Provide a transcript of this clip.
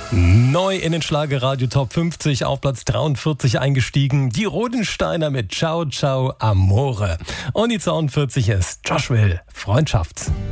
Neu in den Schlagerradio Top 50 auf Platz 43 eingestiegen. Die Rodensteiner mit Ciao Ciao Amore. Und die 42 ist Josh Will, Freundschaft.